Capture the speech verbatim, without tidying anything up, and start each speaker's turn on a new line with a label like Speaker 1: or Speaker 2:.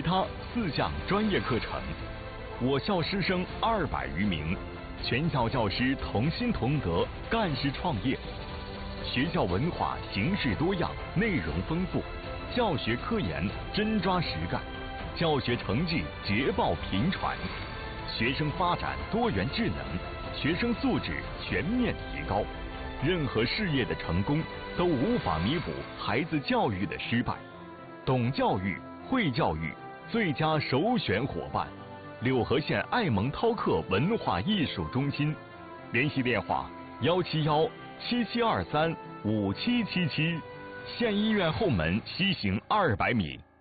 Speaker 1: 他四项专业课程。我校师生二百余名，全校教师同心同德，干事创业。学校文化形式多样，内容丰富，教学科研真抓实干，教学成绩捷报频传，学生发展多元智能，学生素质全面提高。任何事业的成功都无法弥补孩子教育的失败。懂教育、会教育，最佳首选伙伴。柳河县爱蒙饕客文化艺术中心，联系电话：幺七幺七七二三五七七七，县医院后门西行二百米。